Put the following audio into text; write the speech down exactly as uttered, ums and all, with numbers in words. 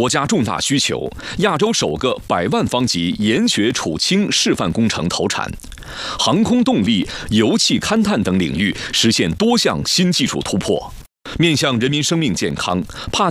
国家重大需求，亚洲首个百万方级研学储氢示范工程投产，航空动力、油气勘探等领域实现多项新技术突破。面向人民生命健康，帕